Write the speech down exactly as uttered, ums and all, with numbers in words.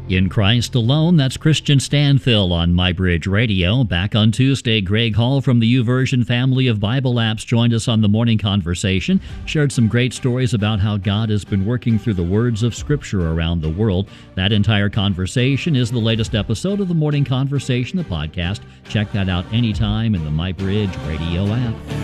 In Christ Alone, that's Christian Stanfill on MyBridge Radio. Back on Tuesday, Greg Hall from the YouVersion family of Bible apps joined us on the Morning Conversation, shared some great stories about how God has been working through the words of Scripture around the world. That entire conversation is the latest episode of the Morning Conversation, the podcast. Check that out anytime in the MyBridge Radio app.